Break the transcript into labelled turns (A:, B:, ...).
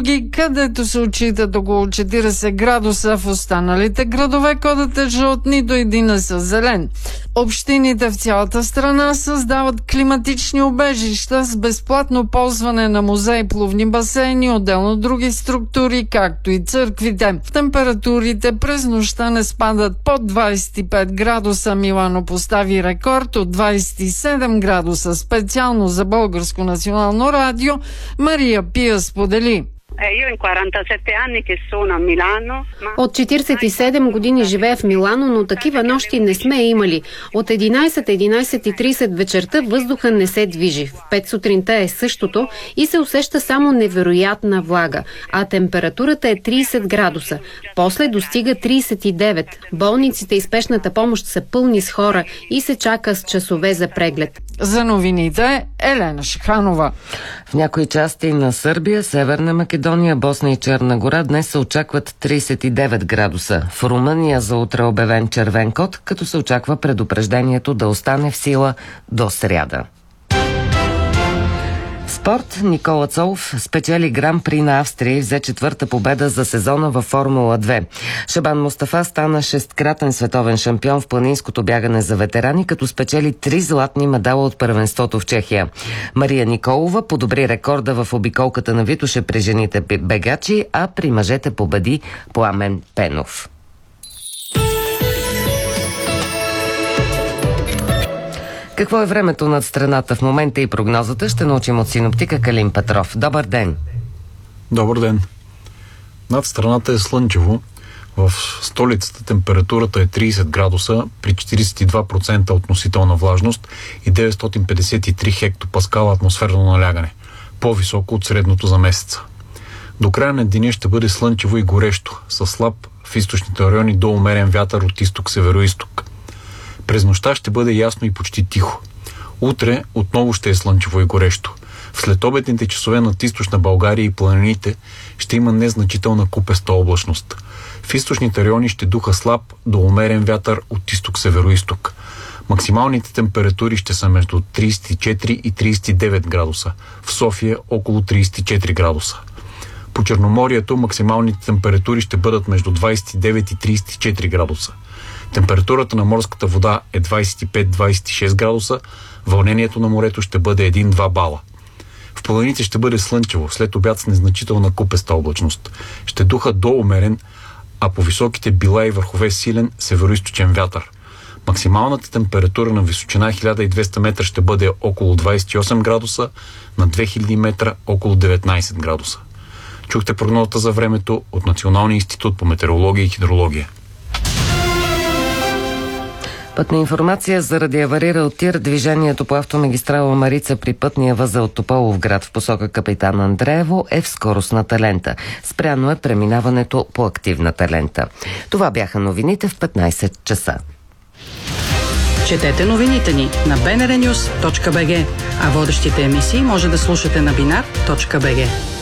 A: други, където се отчитат около 40 градуса. В останалите градове кодът е жълт, нито един не са зелен. Общините в цялата страна създават климатични убежища с безплатно ползване на музеи, плувни басейни, отделно други структури, както и църквите. Температурите през нощта не спадат под 25 градуса. Милано постави рекорд от 27 градуса. Специално за Българско национално радио Мария Пия сподели:
B: От 47 години живея в Милано, но такива нощи не сме имали. От 11:30 вечерта въздуха не се движи. В 5 сутринта е същото и се усеща само невероятна влага, а температурата е 30 градуса. После достига 39. Болниците и спешната помощ са пълни с хора и се чака с часове за преглед.
A: За новините Елена Шиханова.
C: В някои части на Сърбия, Северна Македония, Босна и Черна гора днес се очакват 39 градуса. В Румъния за утре обявен червен код, като се очаква предупреждението да остане в сила до сряда. Спорт. Никола Цолов спечели Гран-при на Австрия и взе 4-та победа за сезона във Формула 2. Шабан Мустафа стана 6-кратен световен шампион в планинското бягане за ветерани, като спечели 3 златни медала от първенството в Чехия. Мария Николова подобри рекорда в обиколката на Витоше при жените бегачи, а при мъжете победи Пламен Пенов. Какво е времето над страната в момента и прогнозата, ще научим от синоптика Калин Петров. Добър ден!
D: Добър ден! Над страната е слънчево. В столицата температурата е 30 градуса при 42% относителна влажност и 953 хектопаскала атмосферно налягане. По-високо от средното за месеца. До края на деня ще бъде слънчево и горещо, със слаб в източните райони до умерен вятър от изток-североизток. През нощта ще бъде ясно и почти тихо. Утре отново ще е слънчево и горещо. В следобедните часове над източна България и планините ще има незначителна купеста облачност. В източните райони ще духа слаб до умерен вятър от изток-североизток. Максималните температури ще са между 34 и 39 градуса. В София около 34 градуса. По Черноморието максималните температури ще бъдат между 29 и 34 градуса. Температурата на морската вода е 25-26 градуса, вълнението на морето ще бъде 1-2 бала. В планините ще бъде слънчево, след обяд с незначителна купеста облачност. Ще духа до умерен, а по високите била и върхове силен североизточен вятър. Максималната температура на височина 1200 метра ще бъде около 28 градуса, на 2000 метра около 19 градуса. Чухте прогнозата за времето от Националния институт по метеорология и хидрология.
C: Пътна информация: заради аварирал тир, движението по автомагистрала Марица при пътния възел Тополовград в посока Капитан Андреево е в скоростната лента. Спряно е преминаването по активната лента. Това бяха новините в 15 часа.
E: Четете новините ни на bnrnews.bg, а водещите емисии може да слушате на binar.bg.